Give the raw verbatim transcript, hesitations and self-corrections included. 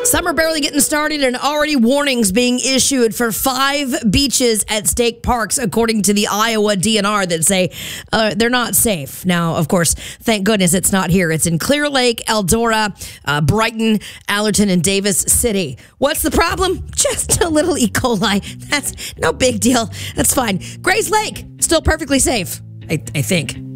Summer barely getting started and already warnings being issued for five beaches at state parks, according to the Iowa D N R, that say uh, they're not safe. Now, of course, thank goodness it's not here. It's in Clear Lake, Eldora, uh, Brighton, Allerton, and Davis City. What's the problem? Just a little E. coli. That's no big deal. That's fine. Grays Lake, still perfectly safe, I, I think.